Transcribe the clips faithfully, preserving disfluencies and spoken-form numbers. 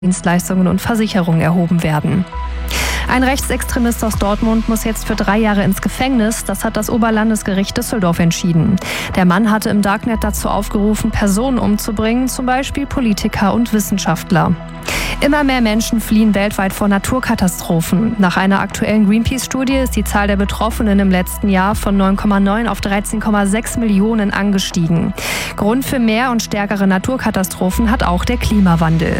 Dienstleistungen und Versicherungen erhoben werden. Ein Rechtsextremist aus Dortmund muss jetzt für drei Jahre ins Gefängnis. Das hat das Oberlandesgericht Düsseldorf entschieden. Der Mann hatte im Darknet dazu aufgerufen, Personen umzubringen, zum Beispiel Politiker und Wissenschaftler. Immer mehr Menschen fliehen weltweit vor Naturkatastrophen. Nach einer aktuellen Greenpeace-Studie ist die Zahl der Betroffenen im letzten Jahr von neun Komma neun auf dreizehn Komma sechs Millionen angestiegen. Grund für mehr und stärkere Naturkatastrophen hat auch der Klimawandel.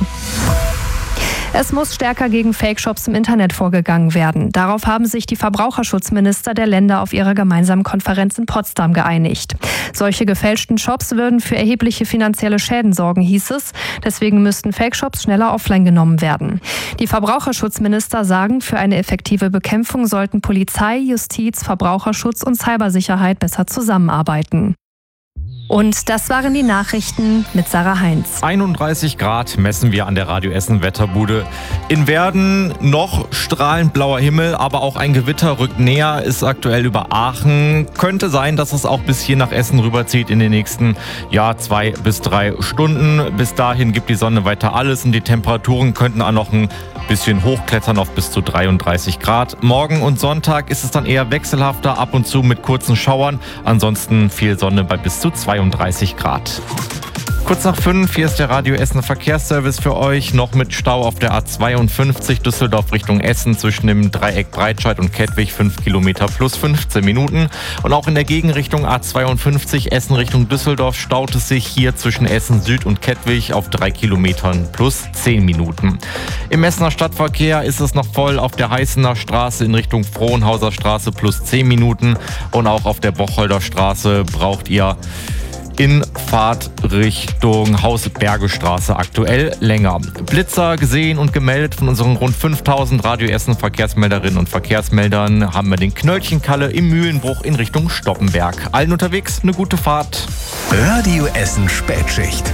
Es muss stärker gegen Fake-Shops im Internet vorgegangen werden. Darauf haben sich die Verbraucherschutzminister der Länder auf ihrer gemeinsamen Konferenz in Potsdam geeinigt. Solche gefälschten Shops würden für erhebliche finanzielle Schäden sorgen, hieß es. Deswegen müssten Fake-Shops schneller offline genommen werden. Die Verbraucherschutzminister sagen, für eine effektive Bekämpfung sollten Polizei, Justiz, Verbraucherschutz und Cybersicherheit besser zusammenarbeiten. Und das waren die Nachrichten mit Sarah Heinz. einunddreißig Grad messen wir an der Radio Essen Wetterbude. In Werden noch strahlend blauer Himmel, aber auch ein Gewitter rückt näher, ist aktuell über Aachen. Könnte sein, dass es auch bis hier nach Essen rüberzieht in den nächsten ja, zwei bis drei Stunden. Bis dahin gibt die Sonne weiter alles und die Temperaturen könnten auch noch ein bisschen hochklettern auf bis zu dreiunddreißig Grad. Morgen und Sonntag ist es dann eher wechselhafter, ab und zu mit kurzen Schauern. Ansonsten viel Sonne bei bis zu zweiunddreißig Grad. Kurz nach fünf, hier ist der Radio Essen Verkehrsservice für euch. Noch mit Stau auf der A zweiundfünfzig Düsseldorf Richtung Essen zwischen dem Dreieck Breitscheid und Kettwig fünf Kilometer plus fünfzehn Minuten. Und auch in der Gegenrichtung A zweiundfünfzig Essen Richtung Düsseldorf staut es sich hier zwischen Essen Süd und Kettwig auf drei Kilometern plus zehn Minuten. Im Essener Stadtverkehr ist es noch voll auf der Heißener Straße in Richtung Frohnhauser Straße plus zehn Minuten. Und auch auf der Bocholder Straße braucht ihr in Fahrtrichtung Haus-Berge-Straße aktuell länger. Blitzer gesehen und gemeldet von unseren rund fünftausend Radio Essen Verkehrsmelderinnen und Verkehrsmeldern haben wir den Knöllchenkalle im Mühlenbruch in Richtung Stoppenberg. Allen unterwegs eine gute Fahrt. Radio Essen Spätschicht.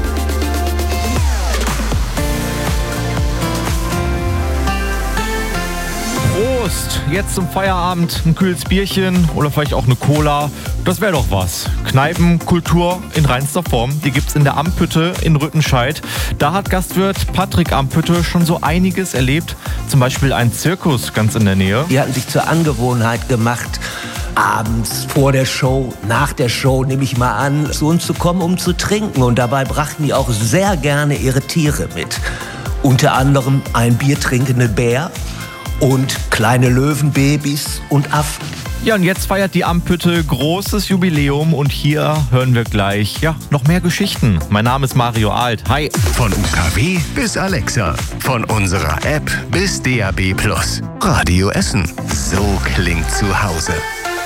Prost! Jetzt zum Feierabend ein kühles Bierchen oder vielleicht auch eine Cola. Das wäre doch was. Kneipenkultur in reinster Form. Die gibt's in der Amphütte in Rüttenscheid. Da hat Gastwirt Patrick Amphütte schon so einiges erlebt. Zum Beispiel einen Zirkus ganz in der Nähe. Die hatten sich zur Angewohnheit gemacht, abends vor der Show, nach der Show, nehme ich mal an, zu uns zu kommen, um zu trinken. Und dabei brachten die auch sehr gerne ihre Tiere mit. Unter anderem ein biertrinkender Bär und kleine Löwenbabys und Affen. Ja, und jetzt feiert die Amphütte großes Jubiläum und hier hören wir gleich ja noch mehr Geschichten. Mein Name ist Mario Alt. Hi. Von U K W bis Alexa, von unserer App bis D A B plus. Radio Essen. So klingt zu Hause.